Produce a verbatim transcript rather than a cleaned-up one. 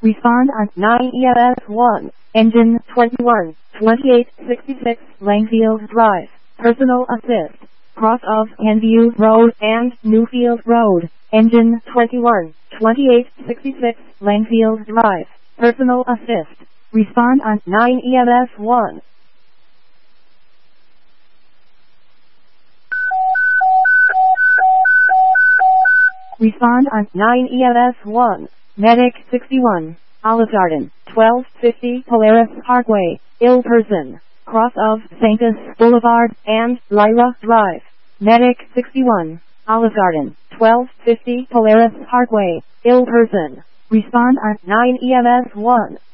Respond on nine E M S one. Engine twenty-one, twenty-eight sixty-six Langfield Drive. Personal assist. Cross of Canview Road and Newfield Road. Engine twenty-one, twenty-eight sixty-six Langfield Drive. Personal assist. Respond on nine E M S one. Respond on nine E M S one. Medic sixty-one. Olive Garden, twelve fifty Polaris Parkway, ill person. Cross of Sanctus Boulevard and Lyra Drive. Medic sixty-one. Olive Garden, twelve fifty Polaris Parkway, ill person. Respond on nine E M S one.